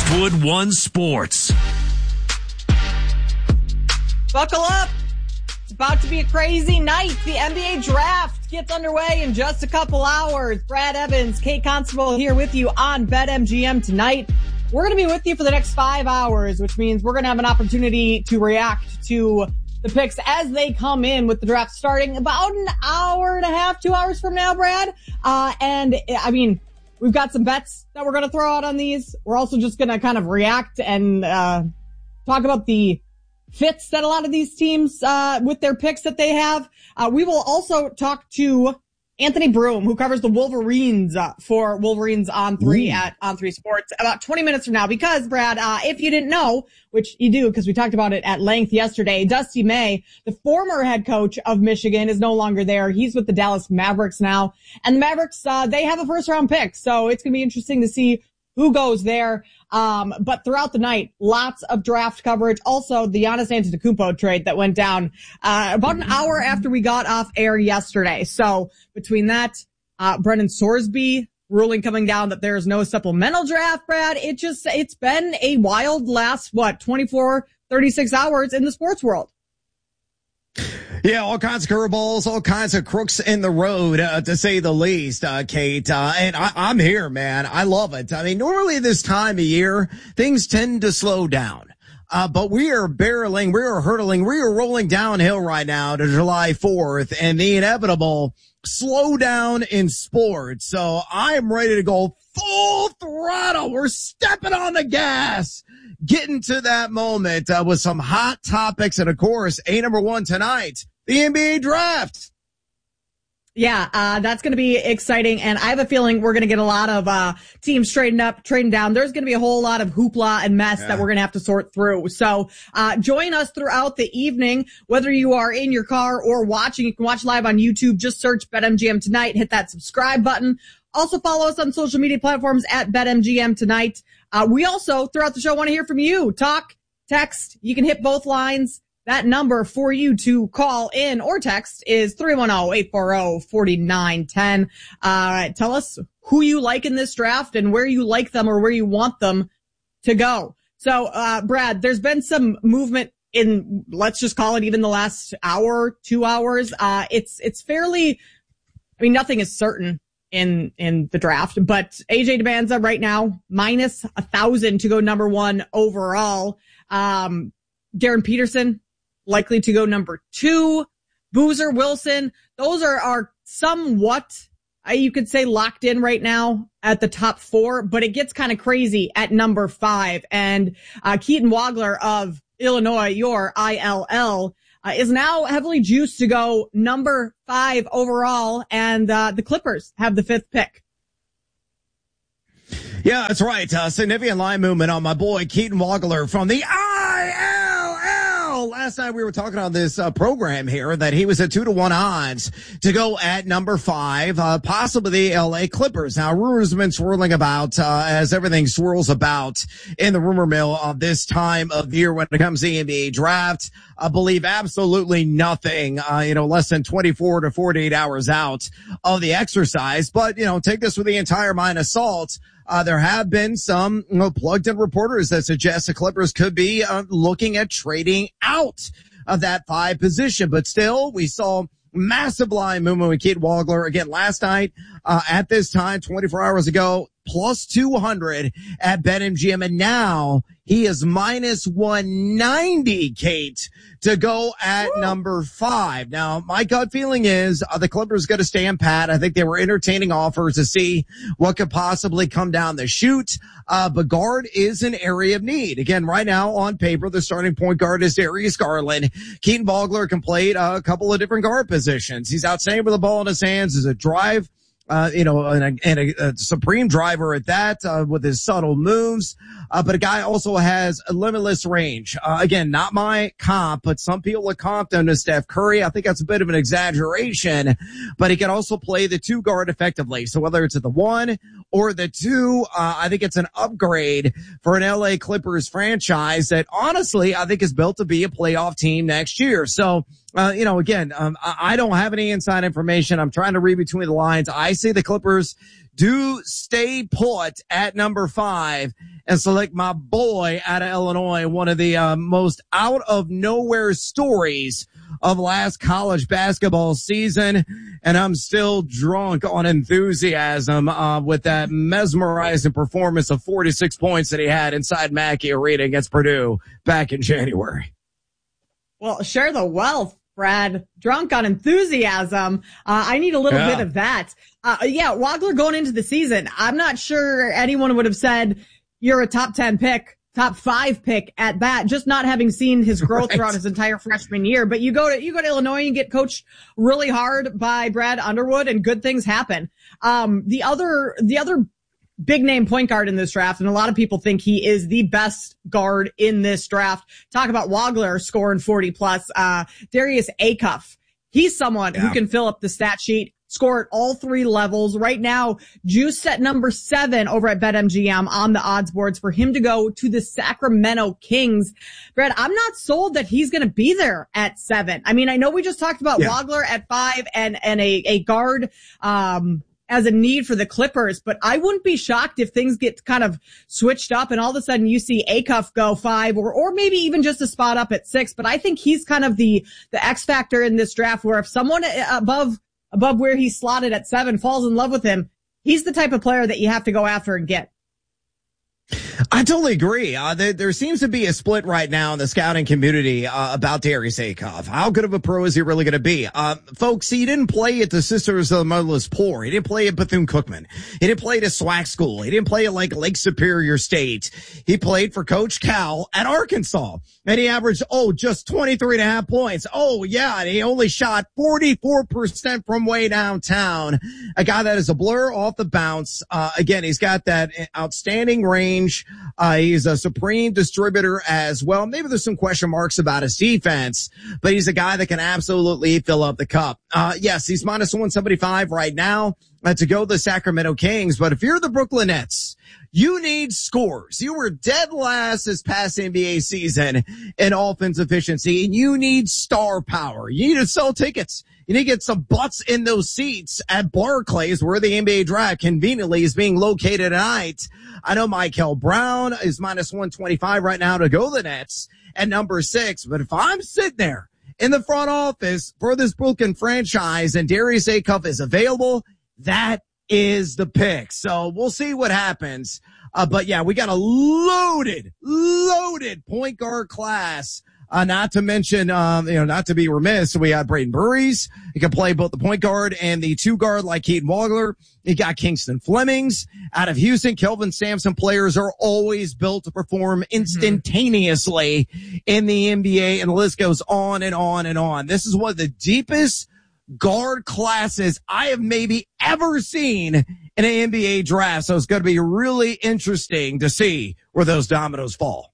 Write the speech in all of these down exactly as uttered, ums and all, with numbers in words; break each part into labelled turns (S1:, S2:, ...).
S1: Westwood One Sports.
S2: Buckle up. It's about to be a crazy night. The N B A draft gets underway in just a couple hours. Brad Evans, Kate Constable here with you on BetMGM tonight. We're going to be with you for the next five hours, which means we're going to have an opportunity to react to the picks as they come in, with the draft starting about an hour and a half, two hours from now, Brad. Uh, and I mean, we've got some bets that we're going to throw out on these. We're also just going to kind of react and, uh, talk about the fits that a lot of these teams, uh, with their picks that they have. Uh, we will also talk to Anthony Broom, who covers the Wolverines, uh, for Wolverines on three Ooh. at On three Sports, about twenty minutes from now. Because, Brad, uh, if you didn't know, which you do because we talked about it at length yesterday, Dusty May, the former head coach of Michigan, is no longer there. He's with the Dallas Mavericks now. And the Mavericks, uh, they have a first round pick. So it's going to be interesting to see who goes there. Um, but throughout the night, lots of draft coverage. Also, the Giannis Antetokounmpo trade that went down, uh, about an hour after we got off air yesterday. So between that, uh, Brendan Sorsby ruling coming down that there's no supplemental draft, Brad, it just, it's been a wild last, what, twenty-four, thirty-six hours in the sports world.
S3: Yeah, all kinds of curveballs, all kinds of crooks in the road, uh, to say the least, uh, Kate. Uh, and I, I'm here, man. I love it. I mean, normally this time of year, things tend to slow down. Uh, but we are barreling, we are hurtling, we are rolling downhill right now to July fourth and the inevitable slowdown in sports. So I am ready to go full throttle. We're stepping on the gas, getting to that moment, uh, with some hot topics. And of course, a number one tonight, the N B A draft.
S2: Yeah, uh, that's going to be exciting. And I have a feeling we're going to get a lot of, uh, teams trading up, trading down. There's going to be a whole lot of hoopla and mess yeah. that we're going to have to sort through. So, uh, join us throughout the evening, whether you are in your car or watching. You can watch live on YouTube. Just search BetMGM Tonight, hit that subscribe button. Also follow us on social media platforms at BetMGM Tonight. Uh, we also, throughout the show, want to hear from you. Talk, text. You can hit both lines. That number for you to call in or text is three one zero, eight four zero, four nine one zero. Uh, tell us who you like in this draft and where you like them or where you want them to go. So, uh, Brad, there's been some movement in, let's just call it even the last hour, two hours. Uh, it's, it's fairly, I mean, nothing is certain in, in the draft, but A J Debanza right now, minus a thousand to go number one overall. Um, Darren Peterson, likely to go number two. Boozer, Wilson, those are, are somewhat, uh, you could say, locked in right now at the top four, but it gets kind of crazy at number five. And, uh, Keaton Wagler of Illinois, your I L L, uh, is now heavily juiced to go number five overall. And, uh, the Clippers have the fifth pick.
S3: Yeah, that's right. Uh, significant line movement on my boy Keaton Wagler from the I L L. Last night we were talking on this uh, program here that he was at two to one odds to go at number five, uh, possibly the L A Clippers. Now, rumors have been swirling about, uh, as everything swirls about in the rumor mill of this time of year when it comes to the N B A draft. I believe absolutely nothing, uh, you know, less than twenty-four to forty-eight hours out of the exercise. But, you know, take this with the entire mind of salt. Uh, there have been some, you know, plugged in reporters that suggest the Clippers could be uh, looking at trading out of that five position. But still, we saw massive line movement with Keaton Wagler again last night, uh, at this time, twenty-four hours ago, plus two hundred at BetMGM. And now he is minus one ninety, Kate, to go at Woo. number five. Now, my gut feeling is uh, the Clippers going to stand pat. I think they were entertaining offers to see what could possibly come down the chute. Uh, but guard is an area of need. Again, right now on paper, the starting point guard is Darius Garland. Keaton Wagler can play uh, a couple of different guard positions. He's outstanding with the ball in his hands. He's a drive Uh, you know, and, a, and a, a supreme driver at that, uh, with his subtle moves. Uh, but a guy also has a limitless range. Uh, again, not my comp, but some people are comped him to Steph Curry. I think that's a bit of an exaggeration, but he can also play the two guard effectively. So whether it's at the one or the two, uh, I think it's an upgrade for an L A Clippers franchise that honestly, I think is built to be a playoff team next year. So, Uh, you know, again, um, I don't have any inside information. I'm trying to read between the lines. I see the Clippers do stay put at number five and select my boy out of Illinois, one of the uh, most out of nowhere stories of last college basketball season. And I'm still drunk on enthusiasm uh, with that mesmerizing performance of forty-six points that he had inside Mackey Arena against Purdue back in January.
S2: Well, share the wealth, Brad. Drunk on enthusiasm. Uh, I need a little yeah. bit of that. Uh, yeah, Wagler going into the season, I'm not sure anyone would have said you're a top ten pick, top five pick at bat, just not having seen his growth right. throughout his entire freshman year. But you go to, you go to Illinois and get coached really hard by Brad Underwood, and good things happen. Um, the other, the other big name point guard in this draft, and a lot of people think he is the best guard in this draft. Talk about Wagler scoring forty plus, uh, Darius Acuff. He's someone yeah. who can fill up the stat sheet, score at all three levels. Right now, juice at number seven over at BetMGM on the odds boards for him to go to the Sacramento Kings. Brad, I'm not sold that he's going to be there at seven. I mean, I know we just talked about yeah. Wagler at five and, and a, a guard, um, as a need for the Clippers, but I wouldn't be shocked if things get kind of switched up and all of a sudden you see Acuff go five or, or maybe even just a spot up at six. But I think he's kind of the, the X factor in this draft, where if someone above, above where he's slotted at seven falls in love with him, he's the type of player that you have to go after and get.
S3: I totally agree. Uh, there, there seems to be a split right now in the scouting community uh, about Darius Acuff. How good of a pro is he really going to be? Uh, folks, he didn't play at the Sisters of the Motherless Poor. He didn't play at Bethune-Cookman. He didn't play at a SWAC school. He didn't play at like Lake Superior State. He played for Coach Cal at Arkansas. And he averaged, oh, just twenty-three and a half points. Oh, yeah, and he only shot forty-four percent from way downtown. A guy that is a blur off the bounce. Uh, again, he's got that outstanding range. Uh, he's a supreme distributor as well. Maybe there's some question marks about his defense, but he's a guy that can absolutely fill up the cup. Uh, yes, he's minus one seventy-five right now uh, to go the Sacramento Kings. But if you're the Brooklyn Nets, you need scores. You were dead last this past N B A season in offense efficiency, and you need star power. You need to sell tickets. You need to get some butts in those seats at Barclays, where the N B A draft conveniently is being located tonight. I know Michael Brown is minus one twenty-five right now to go the Nets at number six. But if I'm sitting there in the front office for this Brooklyn franchise and Darius Acuff is available, that is the pick. So we'll see what happens. Uh, but yeah, we got a loaded, loaded point guard class. Uh, not to mention, um, you know, not to be remiss, we got Braden Burries. He can play both the point guard and the two guard like Keaton Wagler. You got Kingston Flemings out of Houston. Kelvin Sampson players are always built to perform instantaneously mm-hmm. in the N B A, and the list goes on and on and on. This is one of the deepest guard classes I have maybe ever seen in an N B A draft. So it's going to be really interesting to see where those dominoes fall.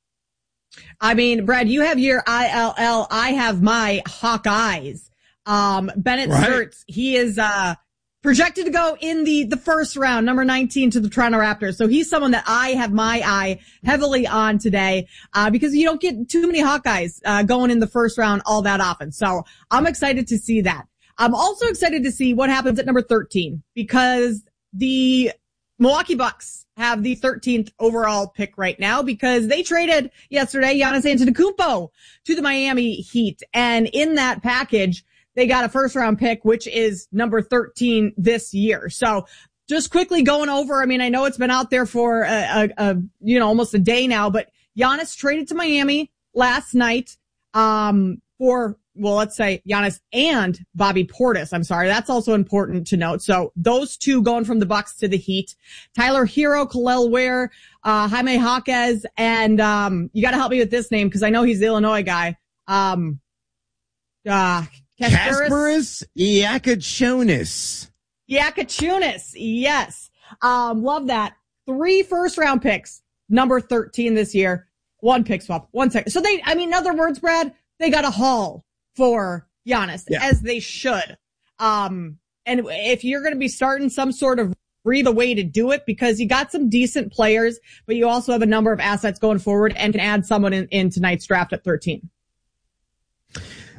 S2: I mean, Brad, you have your I L L. I have my Hawkeyes. Um, Bennett right. Sturts, he is, uh, projected to go in the, the first round, number nineteen to the Toronto Raptors. So he's someone that I have my eye heavily on today, uh, because you don't get too many Hawkeyes, uh, going in the first round all that often. So I'm excited to see that. I'm also excited to see what happens at number thirteen, because the Milwaukee Bucks have the thirteenth overall pick right now, because they traded yesterday Giannis Antetokounmpo to the Miami Heat. And in that package, they got a first round pick, which is number thirteen this year. So just quickly going over, I mean, I know it's been out there for a, a, a you know, almost a day now, but Giannis traded to Miami last night, um, for, well, let's say Giannis and Bobby Portis. I'm sorry. That's also important to note. So those two going from the Bucks to the Heat. Tyler Hero, Kel'el Ware, uh, Jaime Jaquez, and, um, you gotta help me with this name because I know he's the Illinois guy. Um, uh,
S3: Kasparis Yakachunas.
S2: Yakachunas. Yes. Um, love that. Three first round picks, number thirteen this year. One pick swap, one second. So they, I mean, in other words, Brad, they got a haul for Giannis, yeah. as they should. Um, and if you're going to be starting some sort of breathe a way to do it, because you got some decent players, but you also have a number of assets going forward and can add someone in, in tonight's draft at thirteen.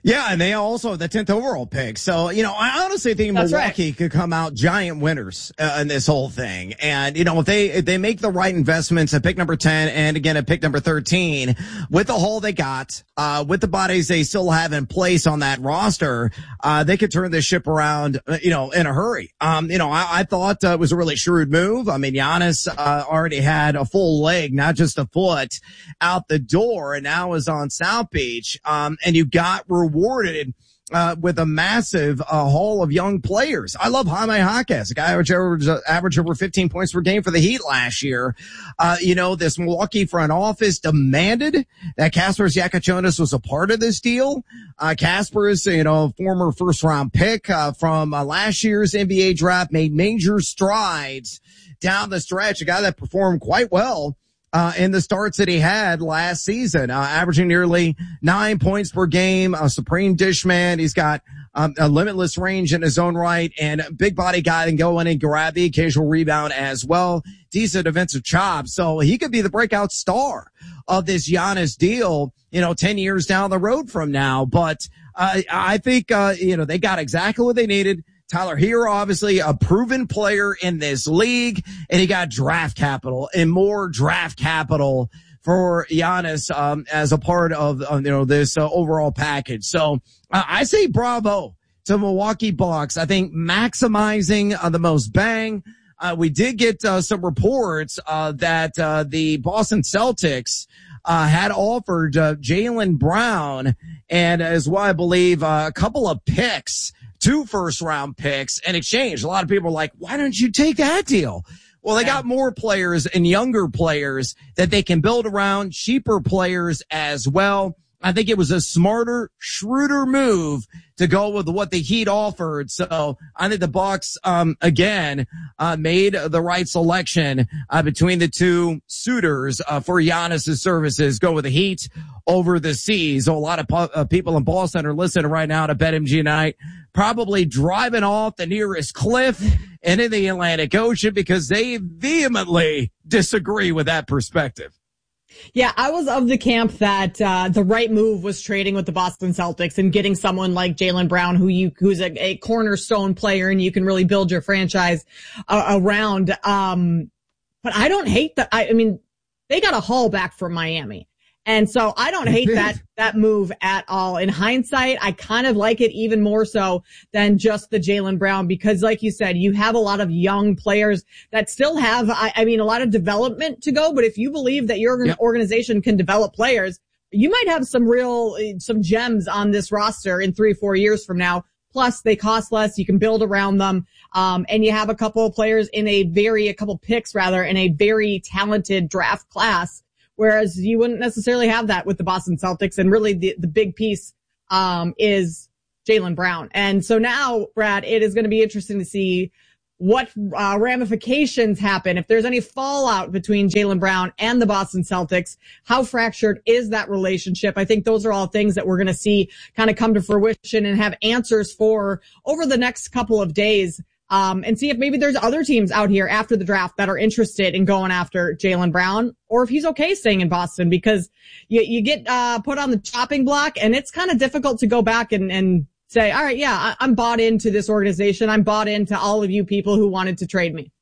S3: Yeah, and they also the tenth overall pick. So, you know, I honestly think
S2: That's
S3: Milwaukee
S2: right.
S3: could come out giant winners uh, in this whole thing. And, you know, if they if they make the right investments at pick number ten and again at pick number thirteen, with the haul they got, uh, with the bodies they still have in place on that roster, uh, they could turn this ship around, uh, you know, in a hurry. Um, you know, I, I thought uh, it was a really shrewd move. I mean, Giannis uh, already had a full leg, not just a foot, out the door, and now is on South Beach. Um, and you got rewarded uh, with a massive uh, haul of young players. I love Jaime Jaquez, a guy who averaged, uh, averaged over fifteen points per game for the Heat last year. Uh, you know, this Milwaukee front office demanded that Kasparas Giacochonis was a part of this deal. Uh, Kasparas, you know, former first round pick uh, from uh, last year's N B A draft, made major strides down the stretch, a guy that performed quite well Uh, in the starts that he had last season, uh, averaging nearly nine points per game, a supreme dish man. He's got um, a limitless range in his own right, and a big body guy that can go in and grab the occasional rebound as well. Decent defensive chop. So he could be the breakout star of this Giannis deal, you know, ten years down the road from now. But uh, I think, uh, you know, they got exactly what they needed. Tyler Hero, obviously a proven player in this league, and he got draft capital and more draft capital for Giannis um, as a part of uh, you know this uh, overall package. So uh, I say bravo to Milwaukee Bucks. I think maximizing uh, the most bang. Uh, we did get uh, some reports uh, that uh, the Boston Celtics uh, had offered uh, Jaylen Brown and as well, I believe, uh, a couple of picks. Two first round picks in exchange. A lot of people are like, why don't you take that deal? Well, they got more players and younger players that they can build around, cheaper players as well. I think it was a smarter, shrewder move to go with what the Heat offered. So I think the Bucks, um, again, uh, made the right selection, uh, between the two suitors, uh, for Giannis's services. Go with the Heat over the Seas. So a lot of po- uh, people in Boston are listening right now to BetMGM Night, probably driving off the nearest cliff and in the Atlantic Ocean because they vehemently disagree with that perspective.
S2: Yeah, I was of the camp that uh the right move was trading with the Boston Celtics and getting someone like Jaylen Brown, who you who's a, a cornerstone player, and you can really build your franchise uh, around. Um, but I don't hate that. I, I mean, they got a haul back from Miami. And so I don't hate that, that move at all. In hindsight, I kind of like it even more so than just the Jaylen Brown, because like you said, you have a lot of young players that still have, I, I mean, a lot of development to go. But if you believe that your yep. organization can develop players, you might have some real, some gems on this roster in three, four years from now. Plus they cost less. You can build around them. Um, and you have a couple of players in a very, a couple picks rather in a very talented draft class. Whereas you wouldn't necessarily have that with the Boston Celtics. And really the, the big piece, um, is Jaylen Brown. And so now, Brad, it is going to be interesting to see what, uh, ramifications happen. If there's any fallout between Jaylen Brown and the Boston Celtics, how fractured is that relationship? I think those are all things that we're going to see kind of come to fruition and have answers for over the next couple of days. Um, and see if maybe there's other teams out here after the draft that are interested in going after Jaylen Brown, or if he's okay staying in Boston, because you, you get, uh, put on the chopping block, and it's kind of difficult to go back and, and say, all right, yeah, I, I'm bought into this organization. I'm bought into all of you people who wanted to trade me.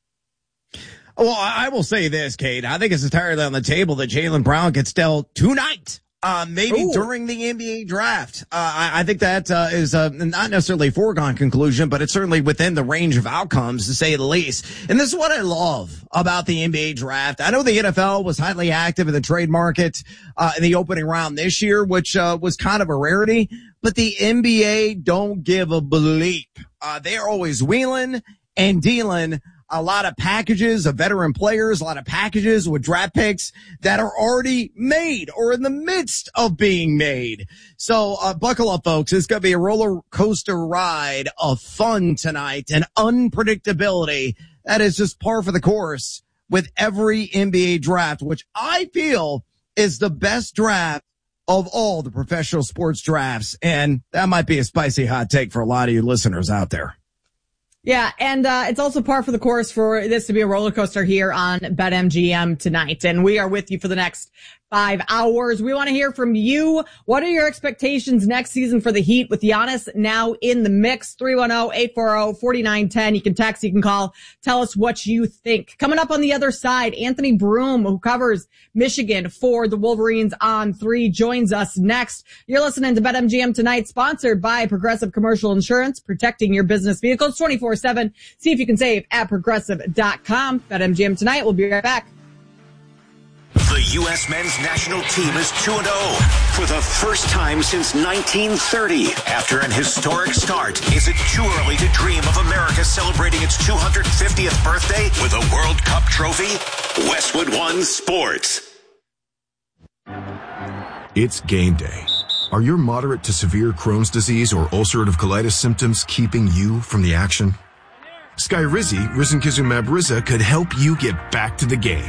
S3: Well, I will say this, Kate. I think it's entirely on the table that Jaylen Brown gets dealt tonight. Uh, maybe Ooh. during the N B A draft. Uh, I, I think that, uh, is, uh, not necessarily a foregone conclusion, but it's certainly within the range of outcomes, to say the least. And this is what I love about the N B A draft. I know the N F L was highly active in the trade market, uh, in the opening round this year, which, uh, was kind of a rarity, but the N B A don't give a bleep. Uh, they're always wheeling and dealing a lot of packages of veteran players, a lot of packages with draft picks that are already made or in the midst of being made. So, uh, buckle up, folks. It's going to be a roller coaster ride of fun tonight and unpredictability. That is just par for the course with every N B A draft, which I feel is the best draft of all the professional sports drafts. And that might be a spicy hot take for a lot of you listeners out there.
S2: Yeah, and uh it's also par for the course for this to be a roller coaster here on BetMGM tonight. And we are with you for the next five hours. We want to hear from you. What are your expectations next season for the Heat with Giannis now in the mix? three one zero, eight four zero, four nine one zero. You can text, you can call. Tell us what you think. Coming up on the other side, Anthony Broom, who covers Michigan for the Wolverines on three, joins us next. You're listening to BetMGM Tonight, sponsored by Progressive Commercial Insurance, protecting your business vehicles twenty-four seven. See if you can save at progressive dot com. BetMGM Tonight. We'll be right back.
S1: The U S men's national team is two and oh for the first time since nineteen thirty. After an historic start, is it too early to dream of America celebrating its two hundred fiftieth birthday with a World Cup trophy? Westwood One Sports.
S4: It's game day. Are your moderate to severe Crohn's disease or ulcerative colitis symptoms keeping you from the action? Skyrizi, risankizumab Riza, could help you get back to the game.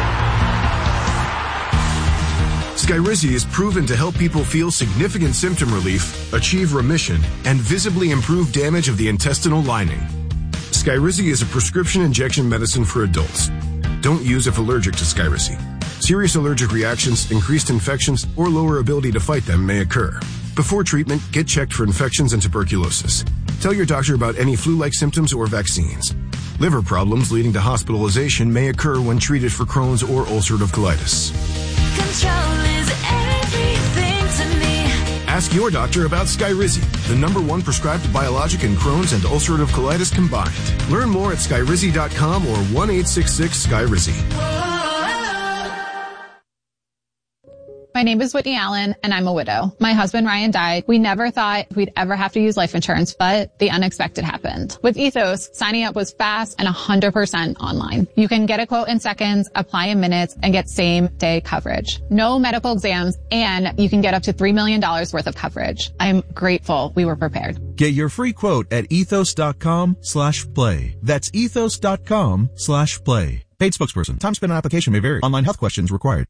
S4: Skyrizi is proven to help people feel significant symptom relief, achieve remission, and visibly improve damage of the intestinal lining. Skyrizi is a prescription injection medicine for adults. Don't use if allergic to Skyrizi. Serious allergic reactions, increased infections, or lower ability to fight them may occur. Before treatment, get checked for infections and tuberculosis. Tell your doctor about any flu-like symptoms or vaccines. Liver problems leading to hospitalization may occur when treated for Crohn's or ulcerative colitis.
S5: Control is everything to me.
S4: Ask your doctor about Skyrizi, the number one prescribed biologic in Crohn's and ulcerative colitis combined. Learn more at skyrizi dot com or one eight six six Skyrizi.
S6: My name is Whitney Allen, and I'm a widow. My husband, Ryan, died. We never thought we'd ever have to use life insurance, but the unexpected happened. With Ethos, signing up was fast and one hundred percent online. You can get a quote in seconds, apply in minutes, and get same-day coverage. No medical exams, and you can get up to three million dollars worth of coverage. I'm grateful we were prepared.
S7: Get your free quote at ethos dot com slash play. That's ethos dot com slash play. Paid spokesperson. Time spent on application may vary. Online health questions required.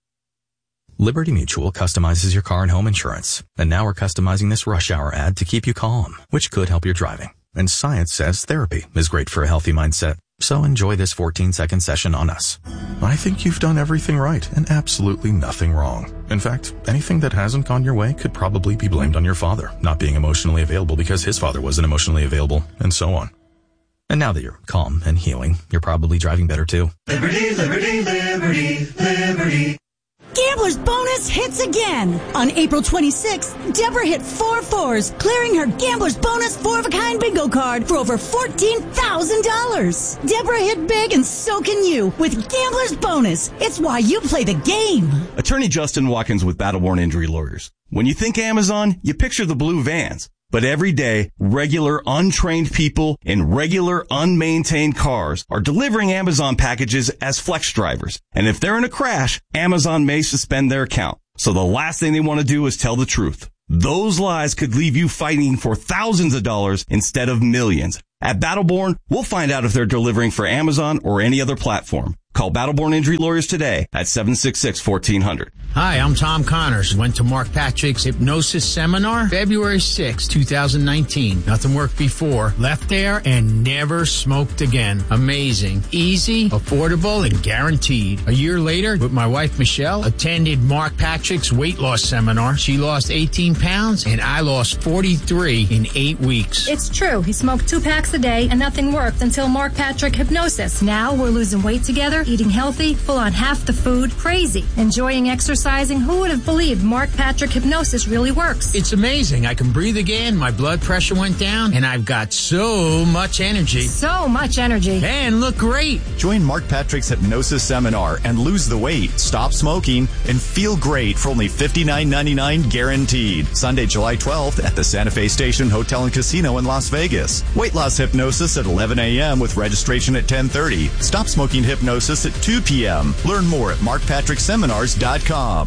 S8: Liberty Mutual customizes your car and home insurance. And now we're customizing this rush hour ad to keep you calm, which could help your driving. And science says therapy is great for a healthy mindset. So enjoy this fourteen second session on us. I think you've done everything right and absolutely nothing wrong. In fact, anything that hasn't gone your way could probably be blamed on your father not being emotionally available because his father wasn't emotionally available, and so on. And now that you're calm and healing, you're probably driving better too.
S9: Liberty, liberty, liberty, liberty. Gambler's Bonus hits again. On April twenty-sixth, Deborah hit four fours, clearing her Gambler's Bonus four-of-a-kind bingo card for over fourteen thousand dollars. Deborah hit big, and so can you with Gambler's Bonus. It's why you play the game.
S10: Attorney Justin Watkins with Battleborn Injury Lawyers. When you think Amazon, you picture the blue vans. But every day, regular, untrained people in regular, unmaintained cars are delivering Amazon packages as flex drivers. And if they're in a crash, Amazon may suspend their account. So the last thing they want to do is tell the truth. Those lies could leave you fighting for thousands of dollars instead of millions. At Battleborn, we'll find out if they're delivering for Amazon or any other platform. Call Battleborn Injury Lawyers today at seven six six, fourteen hundred.
S11: Hi, I'm Tom Connors. Went to Mark Patrick's Hypnosis Seminar February sixth, twenty nineteen. Nothing worked before. Left there and never smoked again. Amazing. Easy, affordable, and guaranteed. A year later, with my wife Michelle, attended Mark Patrick's weight loss seminar. She lost eighteen pounds and I lost forty-three in eight weeks.
S12: It's true. He smoked two packs a day and nothing worked until Mark Patrick Hypnosis. Now we're losing weight together, eating healthy, full on half the food, crazy, enjoying exercising. Who would have believed Mark Patrick Hypnosis really works?
S11: It's amazing. I can breathe again. My blood pressure went down and I've got so much energy.
S12: So much energy.
S11: And look great.
S13: Join Mark Patrick's Hypnosis Seminar and lose the weight, stop smoking, and feel great for only fifty-nine ninety-nine guaranteed. Sunday, July twelfth at the Santa Fe Station Hotel and Casino in Las Vegas. Weight loss hypnosis at eleven a.m. with registration at ten thirty. Stop smoking hypnosis at two p.m. Learn more at mark patrick seminars dot com.